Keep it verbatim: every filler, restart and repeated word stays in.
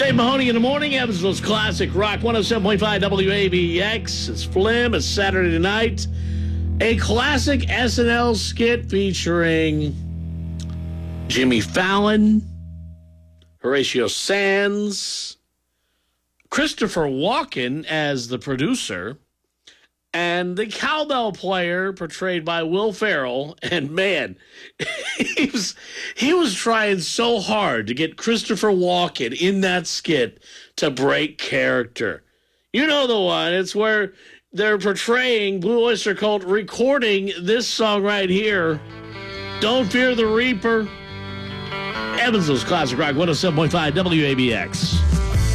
Dave Mahoney in the morning, Evansville's Classic Rock, one oh seven point five W A B X. It's Flim. It's Saturday night. A classic S N L skit featuring Jimmy Fallon, Horatio Sands, Christopher Walken as the producer, and the cowbell player portrayed by Will Ferrell. And man, he was, he was trying so hard to get Christopher Walken in that skit to break character. You know the one. It's where they're portraying Blue Oyster Cult recording this song right here, Don't Fear the Reaper. Evansville's Classic Rock, one oh seven point five W A B X.